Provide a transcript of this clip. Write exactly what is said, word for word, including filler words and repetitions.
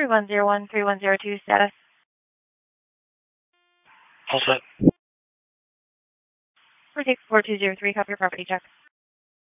three one zero one, three one zero two, status. All set. Retake four two zero three, copy your property check.